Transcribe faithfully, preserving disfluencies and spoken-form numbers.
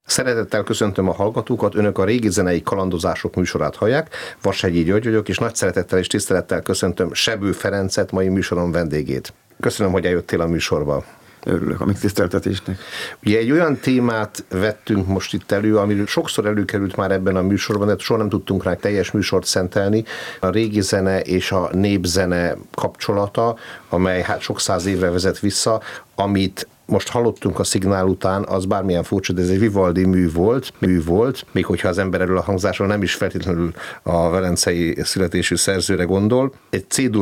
Szeretettel köszöntöm a hallgatókat, önök a Régi Zenei Kalandozások műsorát hallják. Vashegyi György vagyok, és nagy szeretettel és tisztelettel köszöntöm Sebő Ferencet, mai műsorom vendégét. Köszönöm, hogy eljöttél a műsorba. Örülök a megtiszteltetésnek. Ugye egy olyan témát vettünk most itt elő, ami sokszor előkerült már ebben a műsorban, de soha nem tudtunk rá teljes műsort szentelni. A régi zene és a népzene kapcsolata, amely hát sok száz évre vezet vissza, amit most hallottunk a szignál után, az bármilyen furcsa, de ez egy Vivaldi mű volt, mű volt, még hogyha az ember erről a hangzásról nem is feltétlenül a velencei születésű szerzőre gondol. Egy C